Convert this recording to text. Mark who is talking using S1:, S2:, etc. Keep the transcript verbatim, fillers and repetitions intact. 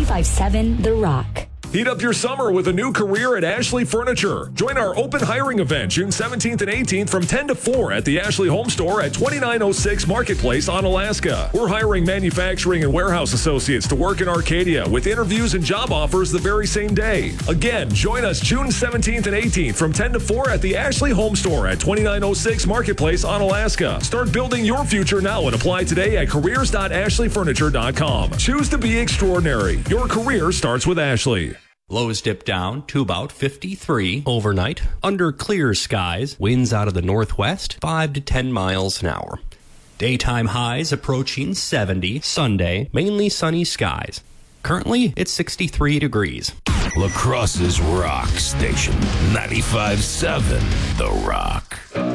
S1: five seven The Rock.
S2: Heat up your summer with a new career at Ashley Furniture. Join our open hiring event June seventeenth and eighteenth from ten to four at the Ashley Home Store at twenty-nine oh six Marketplace on Alaska. We're hiring manufacturing and warehouse associates to work in Arcadia with interviews and job offers the very same day. Again, join us June seventeenth and eighteenth from ten to four at the Ashley Home Store at twenty-nine oh six Marketplace on Alaska. Start building your future now and apply today at careers dot ashley furniture dot com. Choose to be extraordinary. Your career starts with Ashley.
S3: Lows dip down to about fifty-three overnight. Under clear skies, winds out of the northwest, five to ten miles an hour. Daytime highs approaching seventy. Sunday, mainly sunny skies. Currently, it's sixty-three degrees.
S4: La Crosse's Rock Station, ninety-five point seven The Rock.